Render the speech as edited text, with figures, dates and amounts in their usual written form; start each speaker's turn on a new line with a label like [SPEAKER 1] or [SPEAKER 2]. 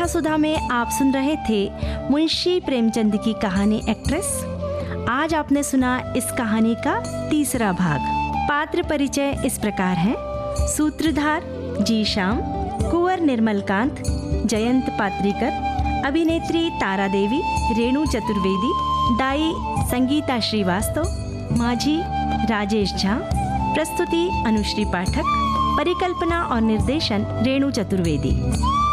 [SPEAKER 1] कथा सुधा में आप सुन रहे थे मुंशी प्रेमचंद की कहानी एक्ट्रेस। आज आपने सुना इस कहानी का तीसरा भाग। पात्र परिचय इस प्रकार है। सूत्रधार जीशाम, कुंवर निर्मलकांत, जयंत पात्रीकर, अभिनेत्री तारा देवी, रेणु चतुर्वेदी, दाई संगीता श्रीवास्तव, माझी राजेश झा, प्रस्तुति अनुश्री पाठक, परिकल्पना और निर्देशन रेणु चतुर्वेदी।